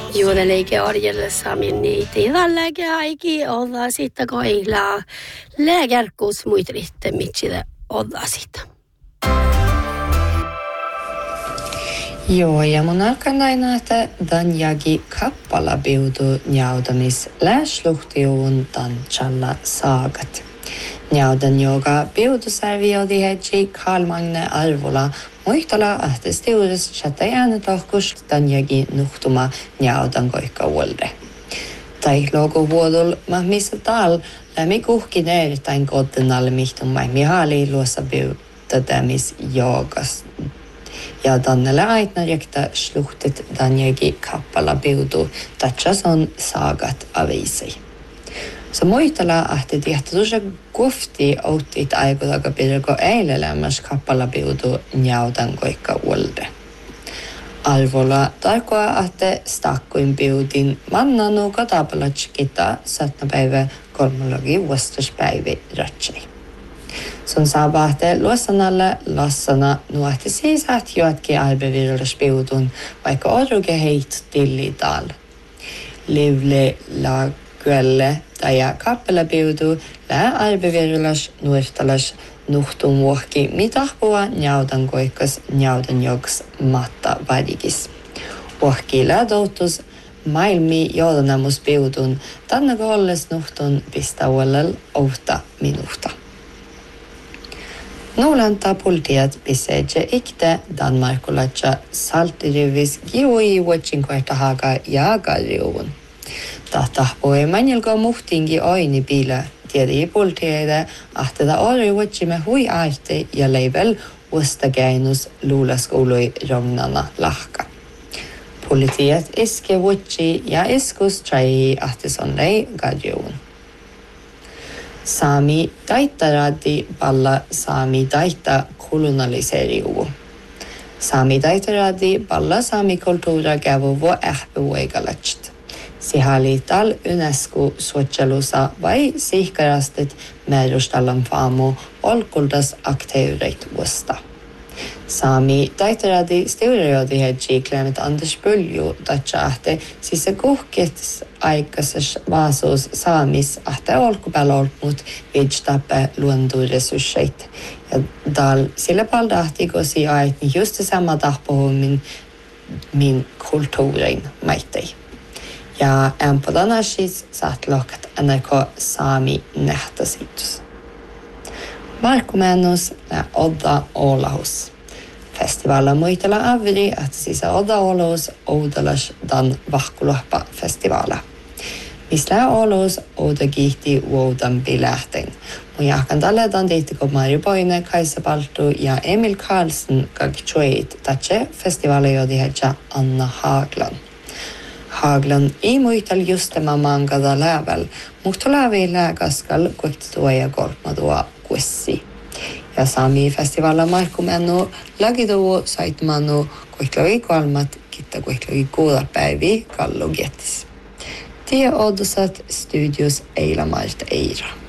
Juodeliike orjellessa minni tiedalläke aiki olla sitten koilla lääkärkuus muitritte mitsille olla sitä. Joo, ja mun alkan aina, että dan jagi kappala biudu njaudamis läsluhtiuun dan challa saagat. Njaudan joka biudusarvi odi hedji Karl Magne Arvola muistala, että stiudus chatta äänet lohkus dan jagi nuhtuma njaudan koikka uolde. Tai logo vuodol missä tal lämmi kuhkin erittäin kohtenalle mihtumai mihali luossa biudamis joogas. Ja dannelle aitna jäktä sluhtit danjegi kappala biudu, tatsas on saagat avisi. Så muistella, että tietä tuossa kufti outtit aikulaga pilko eilelämmäs kappala biudu njaudan koikka uolde. Arvola tarkoa, että stakkuin biudin mannanu katapalatskita 7. päivä 3. vuostuspäivi ratsei. Sun saabahte luossanalle lassana nuohti siis, että joatki arbevirrasbiudun, vaikka oruke heit tillital. Livle la kyölle tai kappalabiudu lää arbevirras nuohtalas nuhtun muohki mitahpua njaudan koikkas njaudan joks matta varikis. Muohki lää doutus maailmi joodanamusbiudun tannako olles nuhtun pistauellel outa minuhta. Nuolanta pultiat piseje ikte Danmarkulatsa saltirivis gioi vuotsin kohta haga jaagarjuun. Tahtahpoi manjelko muhtingi oini piilä tiedä pultieide, ahteda ori vuotsimme hui aarte ja leivel ustagäinus luulaskoului rognana lahka. Pultiat iske vuotsi ja iskus trai ahteson lei garjuun. Saami taittaradi palla saami taitta kolonialiseriu. Saami taittaradi palla saami kulttuura kävuvo ähpäuegalatst. Sihalital UNESCO suotselusa vai sihkarastet määrustallan faamu olkuldas akteurit vuosta. Saami taittaradi stereodi hedji klemet Anders Pölju tatsa ahte sisse kuhkits aikaisessa vaasuus saamis ahte olkupäällä olmut vidstappe luontoresursseit. Ja dal sillä palda ahtikosi aitni just samma tahpohummin min kulttuurin maittei. Ja ämpodanasis saat lohkat NRK Saami nähtäsitus. Markkumennus ja Odda Olahus. Festivalla muitella avri, että sisä Odda Olahus oudalas dan vahkulahpa festivala. Misla Olahus ouda kiihti vuodan bilähten. Mun jahkan tällä dan tiittiko Mari Boine, Kaisa Paltu ja Emil Karlsson kakitsuit tatse festivali jodi hedja Anna Haglan. Haglan ei muitel just tämä mangada lävel, mutta lävi lääkaskal kuittituoja kolmadua kuissi. Ja Saami festivalla markkumennu lagiduo saitmannu kuitloi kolmat kitta kuitloi kuudapäivi kallu gettis. Tie odusat studios Eila Mart Eira.